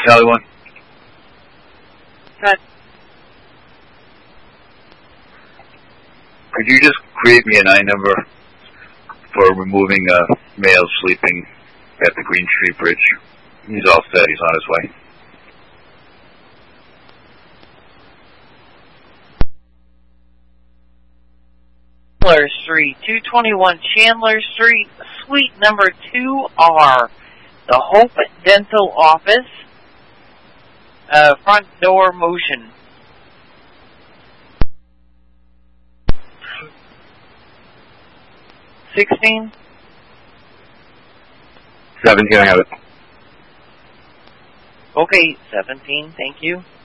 Tally 1. Cut. Could you just create me an I number for removing a male sleeping at the Green Street Bridge? He's all set. He's on his way. Chandler Street, 221 Chandler Street, suite number 2R, the Hope Dental Office, front door motion. 16? 17, I have it. Okay, 17, thank you.